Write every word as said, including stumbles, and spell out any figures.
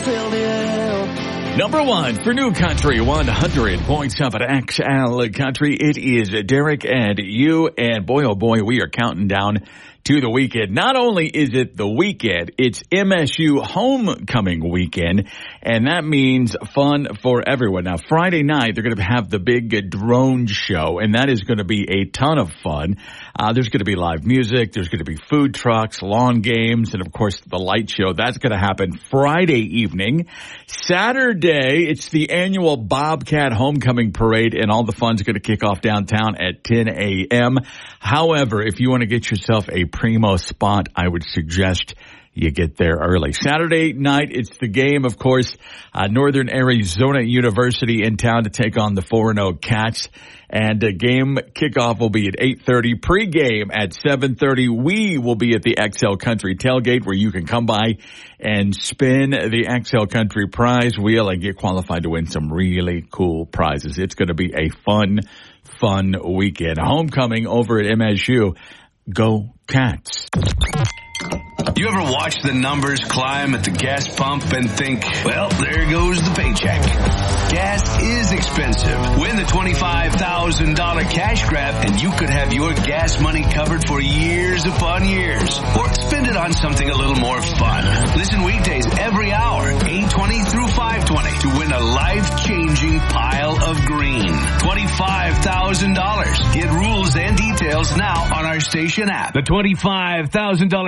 Philadelphia. Number one for New Country, one hundred point seven X L Country. It is Derek and you, and boy, oh boy, we are counting down to the weekend. Not only is it the weekend, it's M S U homecoming weekend, and that means fun for everyone. Now, Friday night, they're going to have the big drone show, and that is going to be a ton of fun. Uh, there's going to be live music, there's going to be food trucks, lawn games, and of course, the light show. That's going to happen Friday evening. Saturday, it's the annual Bobcat Homecoming Parade, and all the fun's going to kick off downtown at ten a.m. However, if you want to get yourself a primo spot, I would suggest you get there early. Saturday night, it's the game, of course, uh, Northern Arizona University in town to take on the four and oh Cats. And the game kickoff will be at eight thirty, pregame at seven thirty. We will be at the X L Country tailgate where you can come by and spin the X L Country prize wheel and get qualified to win some really cool prizes. It's going to be a fun, fun weekend. Homecoming over at M S U. Go Cats. You ever watch the numbers climb at the gas pump and think, well, there goes the paycheck? Gas is expensive. Win the twenty-five thousand dollars cash grab and you could have your gas money covered for years upon years. Or spend it on something a little more fun. Listen weekdays every hour, eight twenty through five twenty, to win a life-changing pile of green. twenty-five thousand dollars. Get rules and details now on our station app. The twenty-five thousand dollars